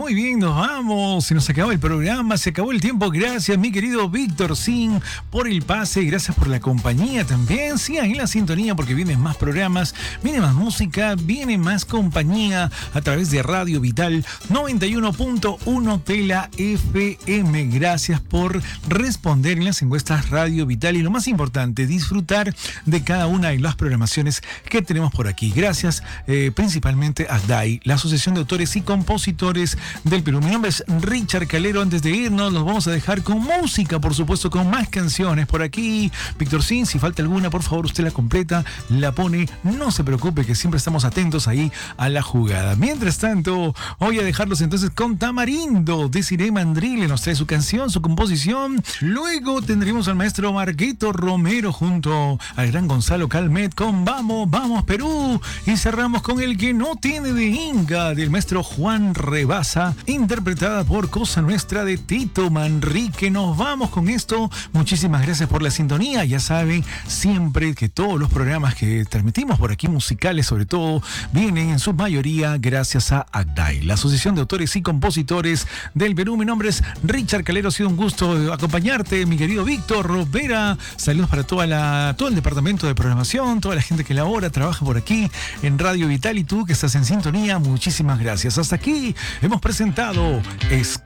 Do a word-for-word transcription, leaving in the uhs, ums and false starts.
muy bien, nos vamos. Se nos acabó el programa, se acabó el tiempo. Gracias, mi querido Víctor Sin, por el pase. Gracias por la compañía también. Sigan en la sintonía porque vienen más programas, viene más música, viene más compañía a través de Radio Vital noventa y uno punto uno de la F M. Gracias por responder en las encuestas Radio Vital y lo más importante, disfrutar de cada una de las programaciones que tenemos por aquí. Gracias eh, principalmente a D A I, la Asociación de Autores y Compositores del Perú. Mi nombre es Richard Calero. Antes de irnos, los vamos a dejar con música, por supuesto, con más canciones por aquí. Víctor Sin, si falta alguna, por favor, usted la completa, la pone. No se preocupe, que siempre estamos atentos ahí a la jugada. Mientras tanto, voy a dejarlos entonces con Tamarindo. Desiree Mandrile nos trae su canción, su composición. Luego tendremos al maestro Marquito Romero junto al gran Gonzalo Calmet con Vamos, Vamos Perú. Y cerramos con El que no tiene de Inga, del maestro Juan Rebasa, interpretada por Cosa Nuestra de Tito Manrique. Nos vamos con esto. Muchísimas gracias por la sintonía. Ya saben siempre que todos los programas que transmitimos por aquí, musicales sobre todo, vienen en su mayoría gracias a A C D A I, la Asociación de Autores y Compositores del Perú. Mi nombre es Richard Calero. Ha sido un gusto acompañarte, mi querido Víctor Rovera. Saludos para toda la, todo el departamento de programación, toda la gente que labora, trabaja por aquí en Radio Vital, y tú que estás en sintonía, muchísimas gracias. Hasta aquí hemos presentado Es